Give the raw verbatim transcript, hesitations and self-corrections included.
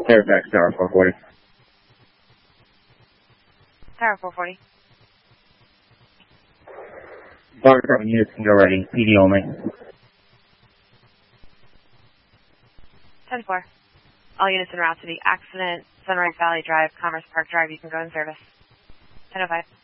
Fairfax Tower four forty. Tower four forty. Fire department units can go ready. P D only. ten four. All units en route to the accident, Sunrise Valley Drive, Commerce Park Drive, you can go in service. ten oh five.